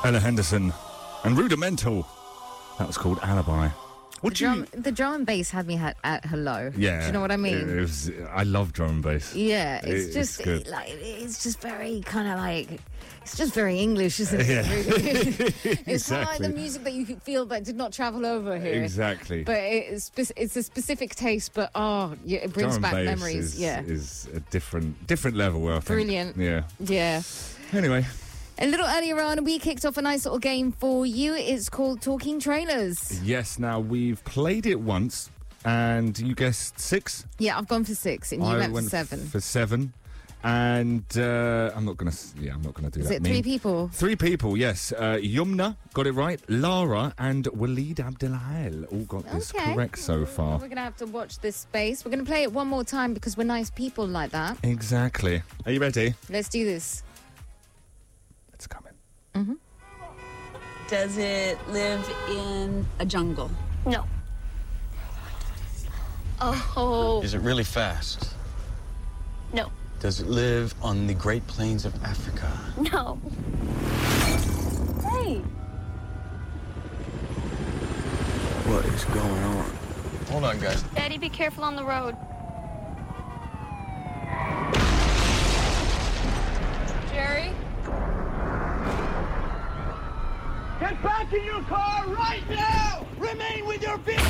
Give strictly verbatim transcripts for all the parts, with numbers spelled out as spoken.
Ella Henderson and Rudimental. That was called Alibi. What the, do drum, you... the drum and bass had me at, at hello. Yeah. Do you know what I mean? It, it was, I love drum and bass. Yeah, it's it, just it's, good. like it's just very kind of like it's just very English, isn't it? Yeah. Really? It's Exactly. kind of like the music that you could feel but did not travel over here. Exactly. But it's spe- it's a specific taste. But oh, yeah, it brings drum back and bass memories. Is, yeah, is a different different level. I think. Brilliant. Yeah. Yeah. Anyway. A little earlier on, we kicked off a nice little game for you. It's called Talking Trailers. Yes, now we've played it once, and you guessed six. Yeah, I've gone for six, and you I went, went for seven. For seven, and uh, I'm not gonna. Yeah, I'm not gonna do Is that. it mean. three people? Three people. Yes, uh, Yumna got it right. Lara and Waleed Abdelahel all got this Okay. correct so far. We're gonna have to watch this space. We're gonna play it one more time because we're nice people like that. Exactly. Are you ready? Let's do this. It's coming. Mm-hmm. Does it live in a jungle? No. Oh. Is it really fast? No. Does it live on the Great Plains of Africa? No. Hey! What is going on? Hold on, guys. Daddy, be careful on the road. Jerry? Get back in your car right now! Remain with your vehicle!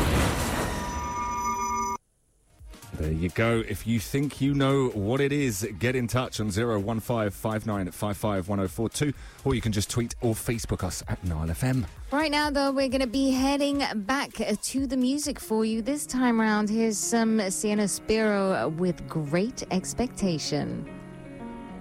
There you go. If you think you know what it is, get in touch on zero one five five nine five five one zero four two, or you can just tweet or Facebook us at Nile F M. Right now, though, we're going to be heading back to the music for you. This time round, here's some Sienna Spiro with Great Expectation.